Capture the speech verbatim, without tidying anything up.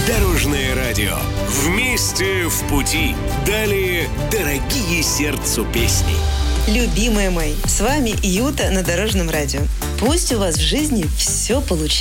Дорожное радио. Вместе в пути. Далее дорогие сердцу песни. Любимые мои, с вами Юта на Дорожном радио. Пусть у вас в жизни все получится.